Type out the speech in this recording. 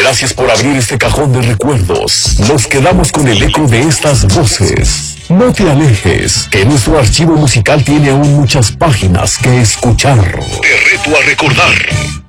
Gracias por abrir este cajón de recuerdos. Nos quedamos con el eco de estas voces. No te alejes, que nuestro archivo musical tiene aún muchas páginas que escuchar. Te reto a recordar.